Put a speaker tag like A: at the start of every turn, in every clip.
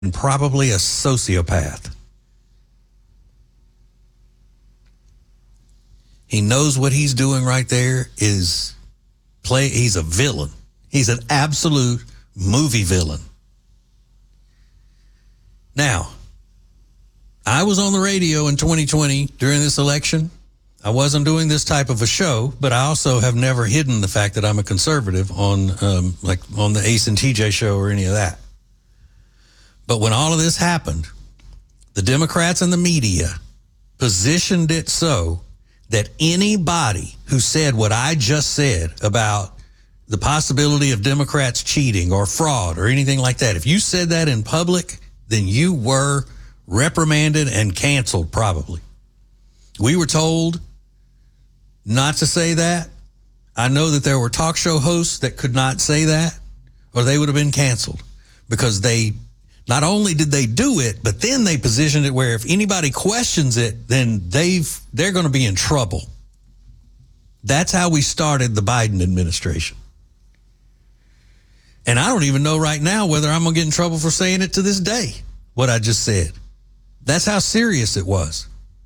A: and probably a sociopath. He knows what he's doing right there is he's a villain. He's an absolute movie villain. Now, I was on the radio in 2020 during this election. I wasn't doing this type of a show, but I also have never hidden the fact that I'm a conservative on on the Ace and TJ show or any of that. But when all of this happened, the Democrats and the media positioned it so that anybody who said what I just said about the possibility of Democrats cheating or fraud or anything like that, if you said that in public, then you were reprimanded and canceled probably. We were told not to say that. I know that there were talk show hosts that could not say that, or they would have been canceled, because they not only did they do it, but then they positioned it where if anybody questions it, then they're going to be in trouble. That's how we started the Biden administration. And I don't even know right now whether I'm going to get in trouble for saying it to this day, what I just said. That's how serious it was.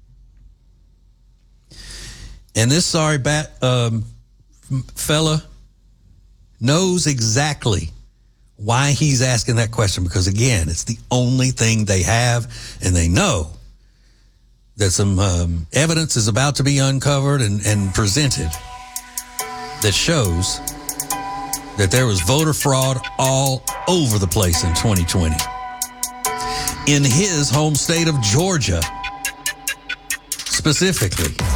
A: And this sorry fella knows exactly why he's asking that question, because, again, it's the only thing they have, and they know that some evidence is about to be uncovered and presented that shows that there was voter fraud all over the place in 2020. In his home state of Georgia, specifically.